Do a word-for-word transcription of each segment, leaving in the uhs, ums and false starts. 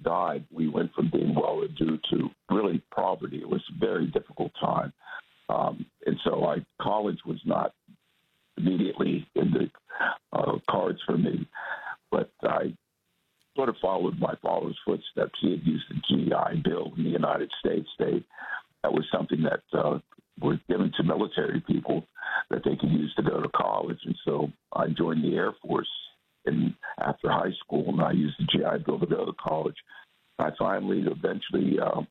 died, we went from being well-to-do to really poverty. It was a very difficult time. Um, and so I, college was not immediately in the uh, cards for me, but I sort of followed my father's footsteps. He had used the G I Bill in the United States. They, that was something that uh, was given to military people that they could use to go to college. And so I joined the Air Force in, after high school, and I used the G I Bill to go to college. I finally eventually uh,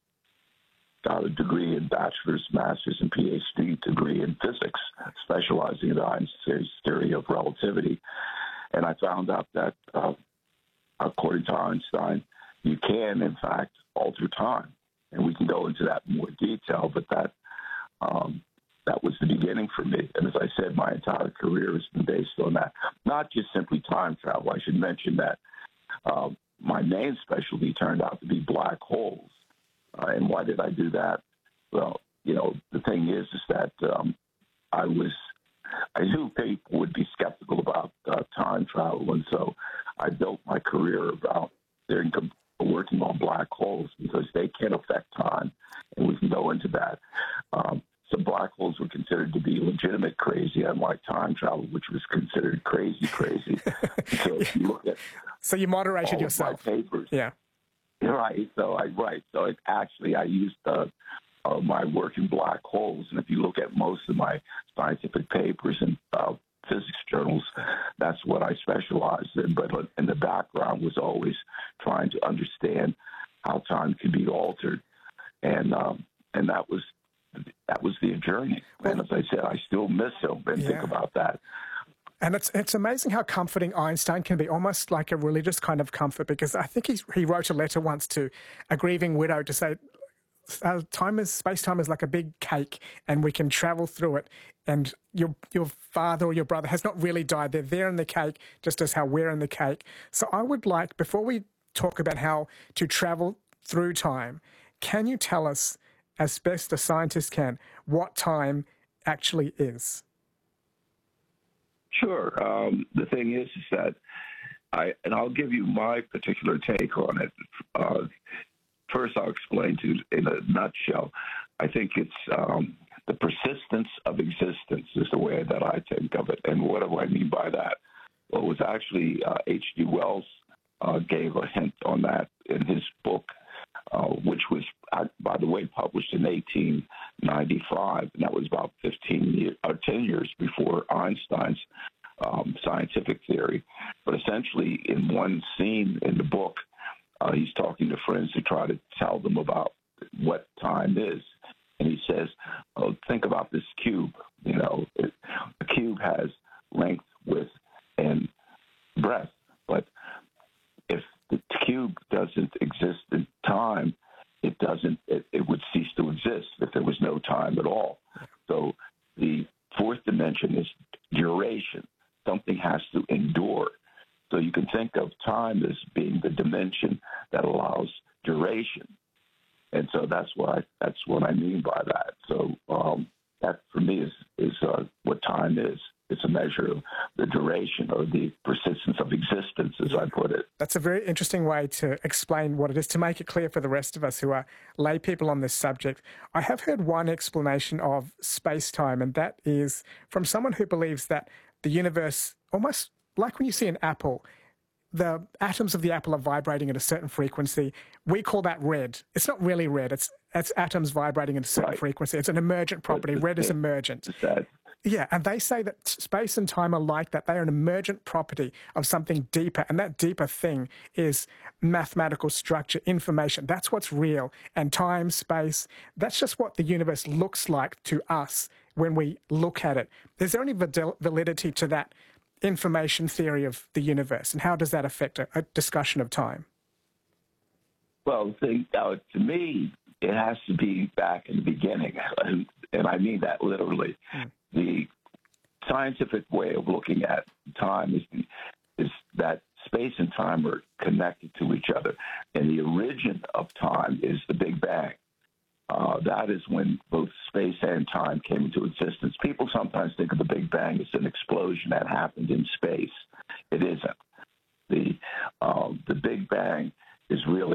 got a degree in bachelor's, master's, and P H D degree in physics, specializing in Einstein's theory of relativity. And I found out that, uh, according to Einstein, you can, in fact, alter time. And we can go into that in more detail, but that um, that was the beginning for me. And as I said, my entire career has been based on that. Not just simply time travel. I should mention that uh, my main specialty turned out to be black holes. Uh, and why did I do that? Well, you know, the thing is, is that um, I was, I knew people would be skeptical about uh, time travel, and so I built my career about their income, working on black holes because they can affect time, and we can go into that. Um, so black holes were considered to be legitimate crazy, unlike time travel, which was considered crazy crazy. So if you look at so you moderated all yourself. Of my papers, yeah. Right. So I right. So it actually, I used uh, uh, my work in black holes, and if you look at most of my scientific papers and uh, physics journals, that's what I specialized in. But in the background was always trying to understand how time could be altered, and um, and that was that was the journey. And as I said, I still miss him and yeah. think about that. And it's it's amazing how comforting Einstein can be, almost like a religious kind of comfort, because I think he's, he wrote a letter once to a grieving widow to say, uh, time is, space-time is like a big cake and we can travel through it, and your your father or your brother has not really died. They're there in the cake just as how we're in the cake. So I would like, before we talk about how to travel through time, can you tell us, as best a scientist can, what time actually is? Sure. Um, the thing is, is that I, and I'll give you my particular take on it. Uh, first, I'll explain to you in a nutshell. I think it's um, the persistence of existence is the way that I think of it. And what do I mean by that? Well, it was actually uh, H G Wells uh, gave a hint on that in his book, uh, which was, uh, by the way, published in eighteen ninety-five, and that was about fifteen years, or ten years before Einstein's um, scientific theory. But essentially, in one scene in the book, uh, he's talking to friends to try to tell them about what time is, and he says, "Oh, think about this cube. You know, it, a cube has length, width, and breadth, but if the cube doesn't exist in time, it doesn't. It, it would cease to exist if there was no time at all. So the fourth dimension is duration. Something has to endure. So you can think of time as being the dimension that allows duration. And so that's what I, that's what I mean by that. So um, that for me is is uh, what time is. It's a measure of the duration or the persistence of existence, as I put it. That's a very interesting way to explain what it is, to make it clear for the rest of us who are lay people on this subject. I have heard one explanation of space-time, and that is from someone who believes that the universe, almost like when you see an apple, the atoms of the apple are vibrating at a certain frequency. We call that red. It's not really red. It's it's atoms vibrating at a certain Right. frequency. It's an emergent property. Red is emergent. That. Yeah, and they say that space and time are like that. They are an emergent property of something deeper, and that deeper thing is mathematical structure, information. That's what's real. And time, space, that's just what the universe looks like to us when we look at it. Is there any val- validity to that information theory of the universe, and how does that affect a, a discussion of time? Well, the, uh, to me, it has to be back in the beginning, and, and I mean that literally. Mm. The scientific way of looking at time is, is that space and time are connected to each other, and the origin of time is the Big Bang. Uh, that is when both space and time came into existence. People sometimes think of the Big Bang as an explosion that happened in space. It isn't. The uh, the Big Bang is really